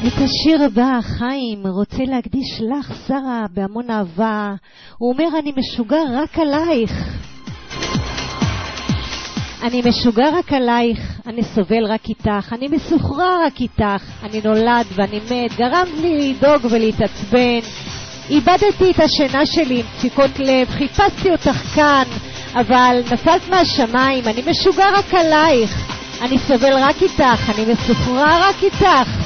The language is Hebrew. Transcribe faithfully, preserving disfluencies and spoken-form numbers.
את השיר הבא חיים רוצה להקדיש לך שרה בהמון אהבה. הוא אומר אני משוגע רק עלייך, אני משוגע רק עלייך, אני סובל רק איתך, אני מסוחרר רק איתך, אני נולד ואני מת, גרמת לי לדאוג ולהתעצבן, איבדתי את השינה שלי עם דפיקות לב, חיפשתי אותך כאן אבל נפלת מהשמיים, אני משוגע רק עלייך, אני סובל רק איתך, אני מסוחרר רק איתך.